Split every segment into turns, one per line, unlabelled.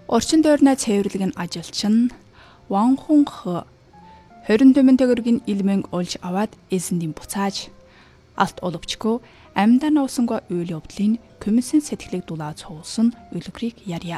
Орчин тойрны цэвэрлэг нь ажилчин Ванхун Хэ 24 төгрөгийн илмэн олж аваад эзэндийн буцааж алт оловчгүй амьдаа навсангаа үйл явдлын комиссын сэтгэлийг дулааж хуулсан үлгэрийг ярья.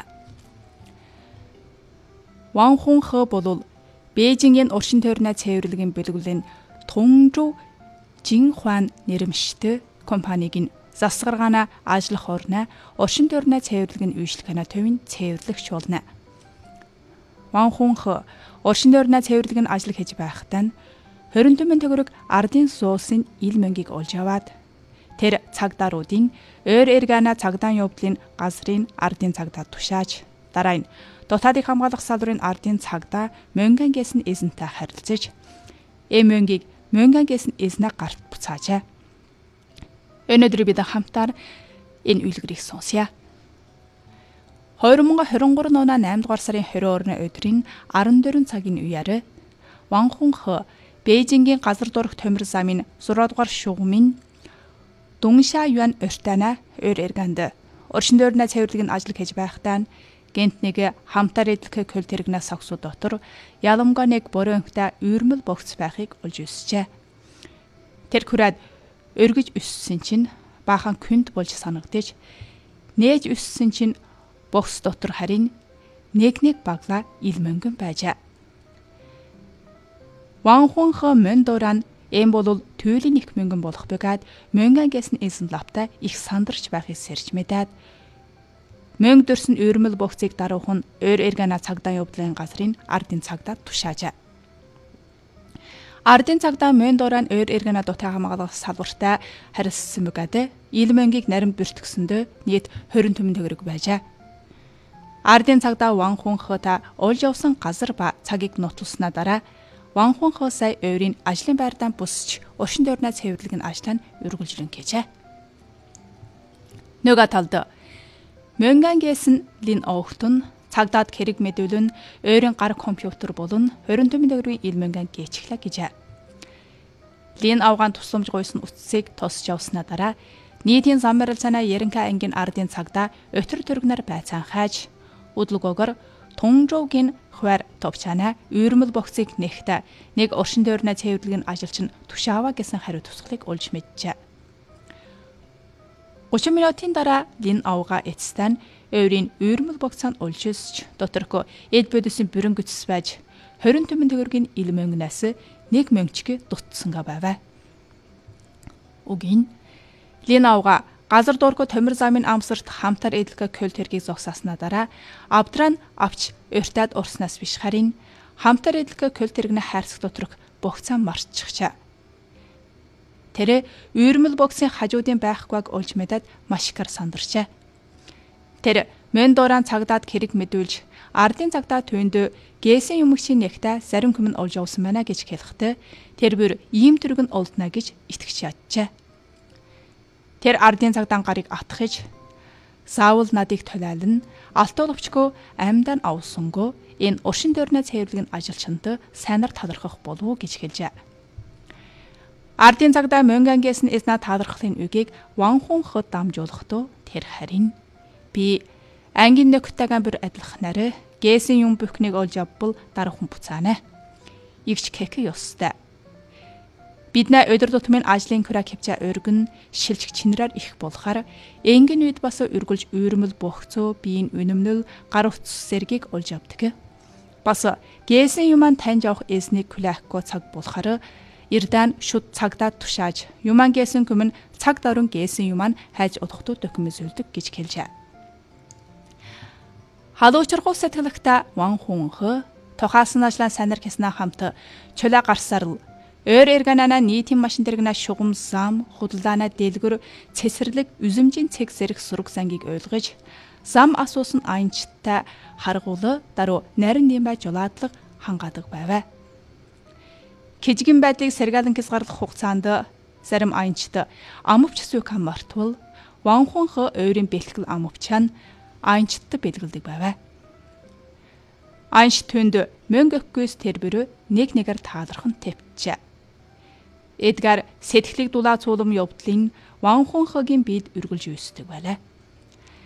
Ванхун Хэ бол Бээжингийн орчин тойрны цэвэрлэгийн бэлгэлийн Тунжоу Жинхуан нэрмжтэй компанийн засгаргаана ажиллах орны орчин тойрны цэвэрлэгийн үйлчлэгэна төвийн цэвэрлэгч болно. Ванхун Хэ орчин тойрны цэвэрлэгийн ажил хийж байхдаа 24 төгрөг ардын суусын ил мөнгийг олж аваад тэр цагдааруудын ойр эргана цагдаа явдлын газрын ардын цагдаа тушааж дараа нь дотоодыг хамгаалах салбарын ардын цагдаа мөнгөнгээс нь эзэнтэй харилцаж мөнгийг мөнгөнгээс нь эзнээ гарт буцаажээ. Өнөөдөр бид хамтаар энэ үйлгэрийг сонсъя. 2023 оны 8 дугаар сарын 22-ны өдрийн 14 цагийн үеэр Ванхун Хэ Бээжингийн газар дурах төмөр замын 6 дугаар шугамын Дунша Юан уртана ойр эрганд орчин тойрны цэвэрлэгийн ажил хийж байхдаа гэнт нэг хамтар эдлэх көл тэрэгнээс согсуу дотор яламгаа нэг борионхтой үйрмэл богц байхыг олж өссөжээ. Тэр хүрээд өргөж өссөн чинь баахан күнд болж санагдаж нээж өссөн чинь богц дотор харин нэг багла ил мөнгөн байжээ. Ванхун Хэ мөн дуран эм бол түйлийн их мөнгөн болох бөгөөд мөнгөнгээс нь эзэн лавтай их сандарч байхыг сэрж мэдээд мөнгө дөрсөн үйрмэл богцыг даруухан ойр эргана цагдаа явдлын газрын ардын цагдаа тушаажээ. Ардын цагдаа мөн дуран ойр эргана дотоо хамгаалах салбартай харилцсан бөгөөд ил мөнгийг нарийн бүртгэсэндөө нийт 24 төгрөг байжээ. Ардын цагдаа Ванхун Хэ олж явсан газар ба цагийг нотолсноо дараа Ванхун Хэ сая ойрын ажлын байртаа бусч орчин тойрны цэвэрлэгийн ажлаа үргэлжлэн хийжээ. Нөгөө талд мөнгөнгээс нь Лин Оухтун цагдаад хэрэг мэдүүлэн ойрын гар компьютер болон 24 төгрөгийн ил мөнгөн гээчлээ гэжээ. Лин Аугаан тусламж гуйсан утсыг тосч явснаа дараа нийтийн зам барилцаана Яринка ангийн ардын цагдаа өтөр төргнөр байцаан хайж удлгоогоор Тунжоугийн хвар товчаана үйрмэл богцыг нэхтэ нэг орчин тойрны цэвэрлэгийн ажилчин тушаава гэсэн хариу тусгалыг олж мэджээ. 30 минутын дараа Лин Ауга эцэстэн ойрын үйрмэл богцаанд олж өсч доторх эд бодисын бүрэнгөцс байж 24 төгрөгийн ил мөнгнөөс нэг мөнгчгэ дутсанга байваа. Угийн Лин Ауга газар дуурхай төмөр замын амсарт хамтар эдлэх көл тэргийг зогсааснаа дараа авдран авч уртаад урснаас биш харин хамтар эдлэх көл тэрэгнэ хайрцаг доторх богцаа марччихчаа. Тэр үйрмэл богцын хажуудын байхгүйг олж мэдээд маш их сандарчээ. Тэр мөн дуран цагдаад хэрэг мэдүүлж ардын цагдаа төвөнд гээсэн юмгчийн нэгтээ зарим хүмүн олж явсан байна гэж хэлэхдээ тэр бүр ийм төрөг нь олдно гэж итгэж яджээ. Тэр ардын цагдаа гарыг атгахж заавал надыг толиална алтуулвчгүй амьдаа авсангүй энэ оршин тойрны цэвэрлэгийн ажилчнад сайнаар талархах болов уу гэж хэлжээ. Ардын цагдаа мөнгөнгээс нь эзнаа талархлын үгийг Ванхун Хэ дамжуулахдаа тэр харин би ангийн нөхдөйгөө бүр адилах нарэ гээсэн юм бүхнийг олж авбал дараахан буцаана. Игч кэкэ ёстой. Бидний өдөр тутмын ажлын күрэ хөвчө өргөн шилжих чинрээр их болохоор энгийн үед бас өргөлж үйрмэл бохцоо биеийн үнэмнэл гар утас зэргийг олж авдаг. Бас гээсэн юман таньж авах эзнийг хүлээхгүй цаг болохоор Ирдан шүд цагдаа тушааж юман гээсэн хүмүн цаг дөрөн гээсэн юман хайж удахгүй документ үлдэг гэж хэлжээ. Халуучрахуу сэтгэлэгтээ Ванхун Хэ тухаасан ажлаа санар хэснэ хамт чулаа гарсаар ойр эрганана нийтийн машин дэргнэ шугам зам худалдаана дэлгэр цэсэрлэг үзэмжийн цэг зэрэг сураг сангийг ойлгож зам асуусан аянчтай харгуул даруй нарийн нэмбай жулаадлаг хангаадаг байваа. Кижигэн байдлыг сэргэлэн хязгаарлах хугацаанд зарим аянчт амвч сүйкам мартвал Ванхун Хэ ойрын бэлтгэл амвчаан аянчтад бэлгэлдэг байваа. Аянч түнд мөнгө өгөхгүйс тэр бүрөө нэгээр таалархан тавьчаа. Эдгээр сэтгэлийг дулаа цуулам явдлын Ванхун Хэгийн бид үргэлж өсдөг байлаа.